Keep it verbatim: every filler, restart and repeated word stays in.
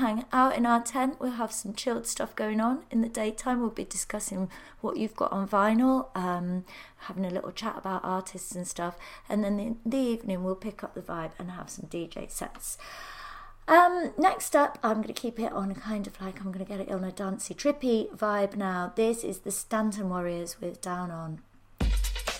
hang out in our tent. We'll have some chilled stuff going on. In the daytime, we'll be discussing what you've got on vinyl, um, having a little chat about artists and stuff. And then in the evening, we'll pick up the vibe and have some D J sets. Um, next up, I'm going to keep it on kind of like, I'm going to get it on a dancey, trippy vibe now. This is the Stanton Warriors with Down On.